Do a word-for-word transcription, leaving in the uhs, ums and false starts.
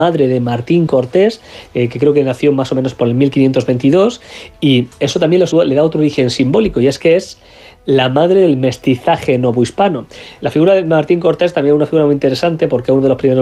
madre de Martín Cortés, eh, que creo que nació más o menos por el mil quinientos veintidós, y eso también le da otro origen simbólico, y es que es la madre del mestizaje novohispano. La figura de Martín Cortés también es una figura muy interesante porque uno de los primeros